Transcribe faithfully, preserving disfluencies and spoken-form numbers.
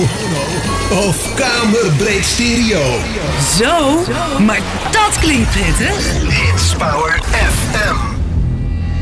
of kamerbreed stereo. Zo, maar dat klinkt prettig. Hits Power F M.